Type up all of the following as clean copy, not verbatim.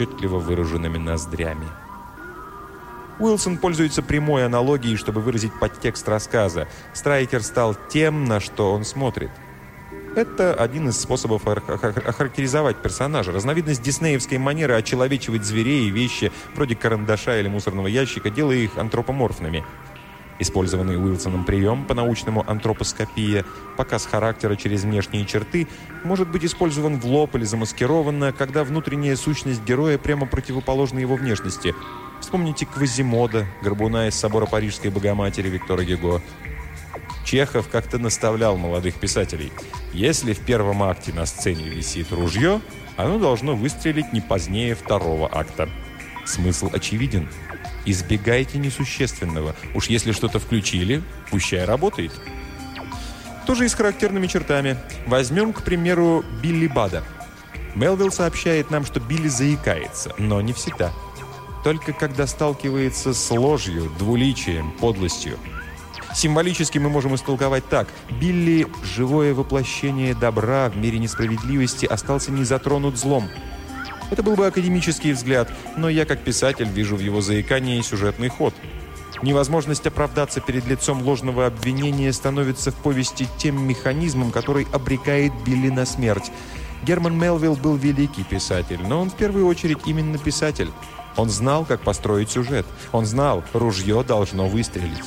отчетливо выраженными ноздрями. Уилсон пользуется прямой аналогией, чтобы выразить подтекст рассказа. Страйкер стал тем, на что он смотрит. Это один из способов охарактеризовать персонажа. Разновидность диснеевской манеры очеловечивать зверей и вещи вроде карандаша или мусорного ящика, делая их антропоморфными. Использованный Уилсоном прием, по-научному антропоскопия, показ характера через внешние черты, может быть использован в лоб или замаскированно, когда внутренняя сущность героя прямо противоположна его внешности. Вспомните Квазимода, горбуна из собора Парижской Богоматери Виктора Гюго. Чехов как-то наставлял молодых писателей: если в первом акте на сцене висит ружье, оно должно выстрелить не позднее второго акта. Смысл очевиден. Избегайте несущественного. Уж если что-то включили, пущай работает. Тоже и с характерными чертами. Возьмем, к примеру, Билли Бада. Мелвилл сообщает нам, что Билли заикается, но не всегда. Только когда сталкивается с ложью, двуличием, подлостью. Символически мы можем истолковать так: Билли, живое воплощение добра в мире несправедливости, остался не затронут злом. Это был бы академический взгляд, но я, как писатель, вижу в его заикании сюжетный ход. Невозможность оправдаться перед лицом ложного обвинения становится в повести тем механизмом, который обрекает Билли на смерть. Герман Мелвилл был великий писатель, но он в первую очередь именно писатель. Он знал, как построить сюжет. Он знал, ружье должно выстрелить.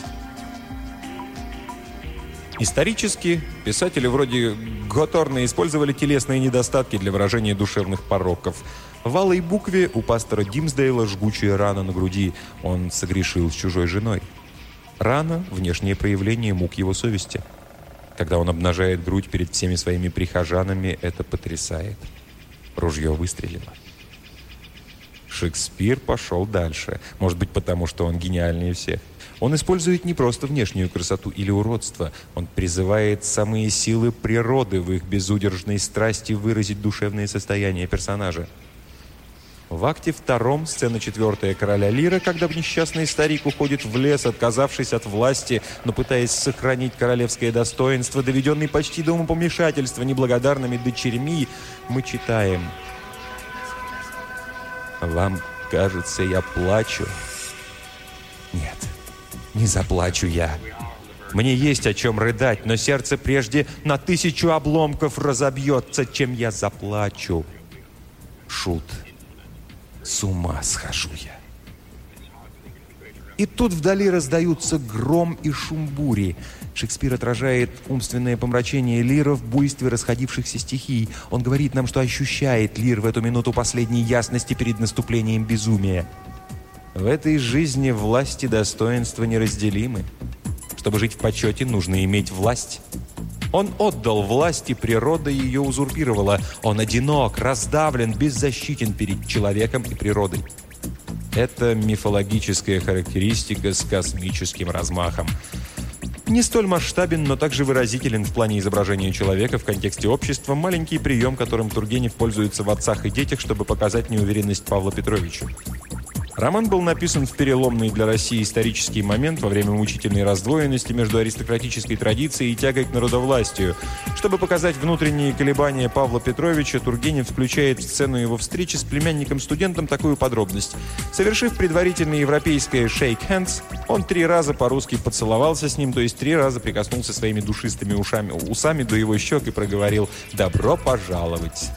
Исторически писатели вроде Готорна использовали телесные недостатки для выражения душевных пороков. В «Алой букве» у пастора Димсдейла жгучая рана на груди. Он согрешил с чужой женой. Рана – внешнее проявление мук его совести. Когда он обнажает грудь перед всеми своими прихожанами, это потрясает. Ружье выстрелило. Шекспир пошел дальше. Может быть, потому что он гениальнее всех. Он использует не просто внешнюю красоту или уродство. Он призывает самые силы природы в их безудержной страсти выразить душевное состояние персонажа. В акте 2, сцена 4 «Короля Лира», когда несчастный старик уходит в лес, отказавшись от власти, но пытаясь сохранить королевское достоинство, доведенный почти до умопомешательства неблагодарными дочерьми, мы читаем: «Вам кажется, я плачу? Нет, не заплачу я. Мне есть о чем рыдать, но сердце прежде на 1000 обломков разобьется, чем я заплачу. Шут. С ума схожу я». И тут вдали раздаются гром и шум бури. Шекспир отражает умственное помрачение Лира в буйстве расходившихся стихий. Он говорит нам, что ощущает Лир в эту минуту последней ясности перед наступлением безумия. В этой жизни власть и достоинство неразделимы. Чтобы жить в почете, нужно иметь власть. Он отдал власть, и природа ее узурпировала. Он одинок, раздавлен, беззащитен перед человеком и природой. Это мифологическая характеристика с космическим размахом. Не столь масштабен, но также выразителен в плане изображения человека в контексте общества маленький прием, которым Тургенев пользуется в «Отцах и детях», чтобы показать неуверенность Павла Петровича. Роман был написан в переломный для России исторический момент во время мучительной раздвоенности между аристократической традицией и тягой к народовластию. Чтобы показать внутренние колебания Павла Петровича, Тургенев включает в сцену его встречи с племянником-студентом такую подробность. Совершив предварительное европейское «shake hands», он 3 раза по-русски поцеловался с ним, то есть 3 раза прикоснулся своими душистыми усами до его щек и проговорил «Добро пожаловать».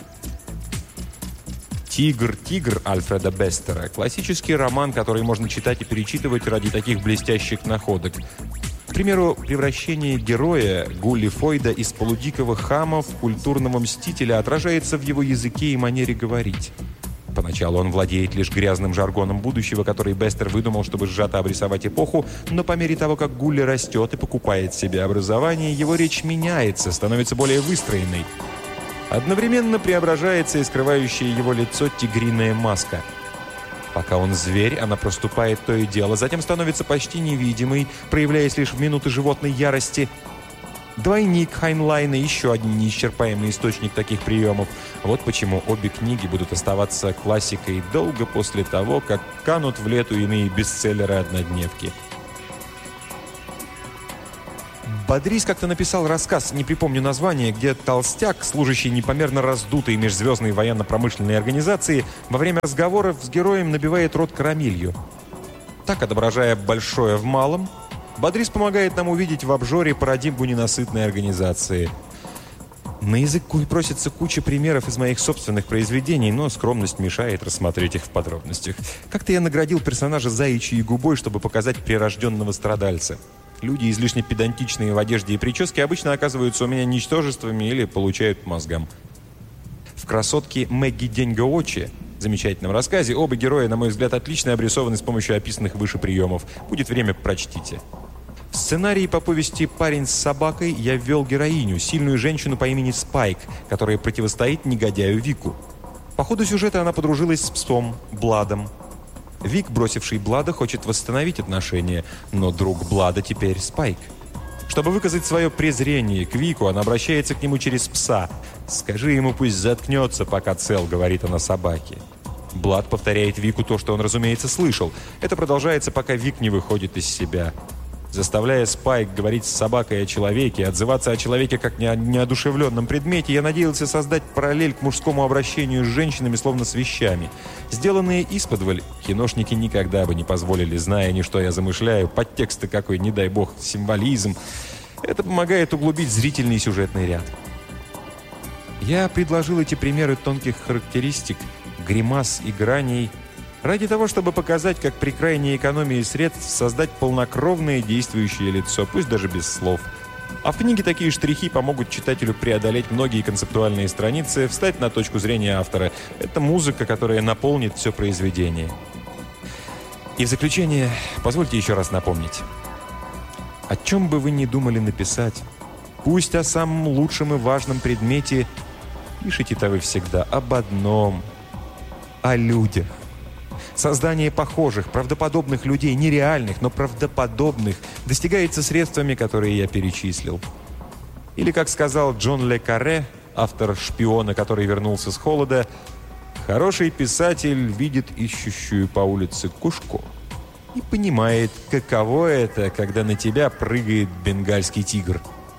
«Тигр» Альфреда Бестера – классический роман, который можно читать и перечитывать ради таких блестящих находок. К примеру, превращение героя Гулли Фойда из полудикого хама в культурного мстителя отражается в его языке и манере говорить. Поначалу он владеет лишь грязным жаргоном будущего, который Бестер выдумал, чтобы сжато обрисовать эпоху, но по мере того, как Гулли растет и покупает себе образование, его речь меняется, становится более выстроенной. Одновременно преображается и скрывающая его лицо тигриная маска. Пока он зверь, она проступает то и дело, затем становится почти невидимой, проявляясь лишь в минуты животной ярости. «Двойник» Хайнлайна – еще один неисчерпаемый источник таких приемов. Вот почему обе книги будут оставаться классикой долго после того, как канут в лету иные бестселлеры-однодневки. Бодрис как-то написал рассказ, не припомню название, где толстяк, служащий непомерно раздутой межзвездной военно-промышленной организации, во время разговоров с героем набивает рот карамелью. Так, отображая большое в малом, Бодрис помогает нам увидеть в обжоре парадигму ненасытной организации. На язык просится куча примеров из моих собственных произведений, но скромность мешает рассмотреть их в подробностях. Как-то я наградил персонажа заячьей губой, чтобы показать прирожденного страдальца. Люди, излишне педантичные в одежде и прическе, обычно оказываются у меня ничтожествами или получают по мозгам. В «Красотке Мэгги Деньгаочи», замечательном рассказе, оба героя, на мой взгляд, отлично обрисованы с помощью описанных выше приемов. Будет время, прочтите. В сценарии по повести «Парень с собакой» я ввел героиню, сильную женщину по имени Спайк, которая противостоит негодяю Вику. По ходу сюжета она подружилась с псом Бладом. Вик, бросивший Блада, хочет восстановить отношения, но друг Блада теперь Спайк. Чтобы выказать свое презрение к Вику, она обращается к нему через пса. «Скажи ему, пусть заткнется, пока цел», — говорит она собаке. Блад повторяет Вику то, что он, разумеется, слышал. Это продолжается, пока Вик не выходит из себя. Заставляя Спайк говорить с собакой о человеке, отзываться о человеке как о неодушевленном предмете, я надеялся создать параллель к мужскому обращению с женщинами, словно с вещами. Сделанные исподволь, киношники никогда бы не позволили, зная ни что я замышляю, подтексты какой, не дай бог, символизм. Это помогает углубить зрительный сюжетный ряд. Я предложил эти примеры тонких характеристик, гримас и граней, ради того, чтобы показать, как при крайней экономии средств создать полнокровное действующее лицо, пусть даже без слов. А в книге такие штрихи помогут читателю преодолеть многие концептуальные страницы, встать на точку зрения автора. Это музыка, которая наполнит все произведение. И в заключение, позвольте еще раз напомнить. О чем бы вы ни думали написать, пусть о самом лучшем и важном предмете, пишите-то вы всегда об одном – о людях. Создание похожих, правдоподобных людей, нереальных, но правдоподобных, достигается средствами, которые я перечислил. Или, как сказал Джон Ле Карре, автор «Шпиона», который вернулся с холода, «Хороший писатель видит ищущую по улице кошку и понимает, каково это, когда на тебя прыгает бенгальский тигр».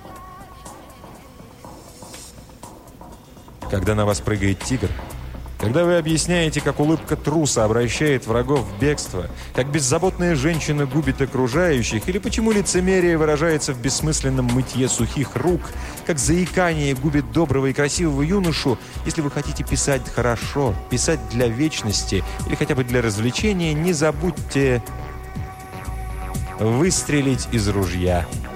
Когда на вас прыгает тигр, когда вы объясняете, как улыбка труса обращает врагов в бегство, как беззаботная женщина губит окружающих, или почему лицемерие выражается в бессмысленном мытье сухих рук, как заикание губит доброго и красивого юношу, если вы хотите писать хорошо, писать для вечности или хотя бы для развлечения, не забудьте выстрелить из ружья.